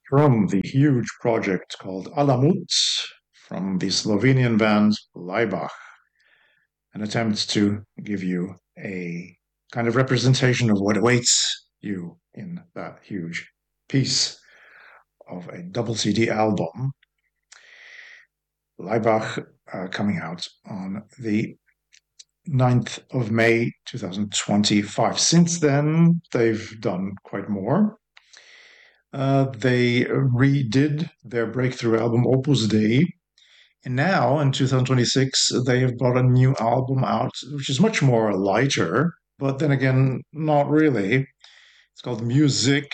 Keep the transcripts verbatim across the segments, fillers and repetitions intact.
from the huge project called Alamut from the Slovenian band Laibach, an attempt to give you a kind of representation of what awaits you in that huge piece of a double C D album. Laibach uh, coming out on the ninth of May twenty twenty-five. Since then, they've done quite more. Uh, they redid their breakthrough album Opus Dei. And now in two thousand twenty-six, they have brought a new album out, which is much more lighter, but then again, not really. It's called Music,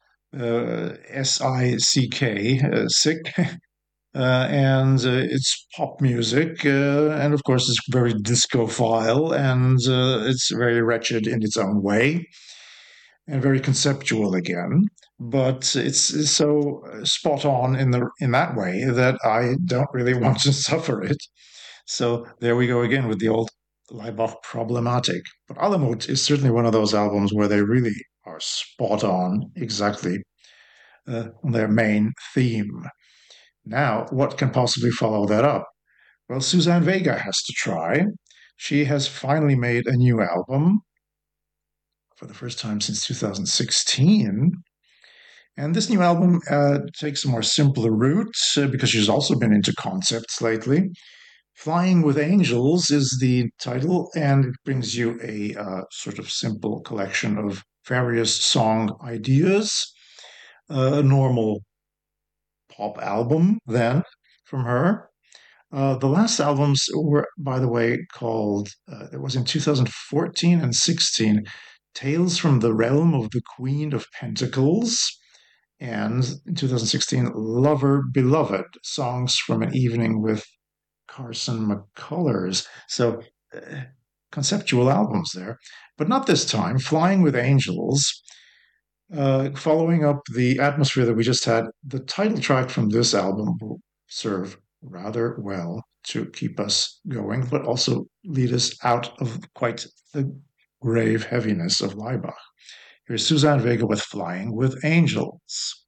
uh, S I C K, uh, Sick. Uh, and uh, it's pop music, uh, and of course, it's very disco-file, and uh, it's very wretched in its own way and very conceptual again. But it's so spot on in the in that way that I don't really want to suffer it. So there we go again with the old Laibach problematic. But Alamut is certainly one of those albums where they really are spot on exactly uh, on their main theme. Now, what can possibly follow that up? Well, Suzanne Vega has to try. She has finally made a new album for the first time since two thousand sixteen. And this new album uh, takes a more simpler route uh, because she's also been into concepts lately. Flying with Angels is the title, and it brings you a uh, sort of simple collection of various song ideas, uh, a normal pop album then from her. Uh, the last albums were, by the way, called, uh, it was in two thousand fourteen and sixteen, Tales from the Realm of the Queen of Pentacles, and in two thousand sixteen, Lover Beloved, Songs from an Evening with Carson McCullers. So uh, conceptual albums there, but not this time. Flying with Angels, uh, following up the atmosphere that we just had, the title track from this album will serve rather well to keep us going, but also lead us out of quite the grave heaviness of Laibach. Here's Suzanne Vega with Flying with Angels.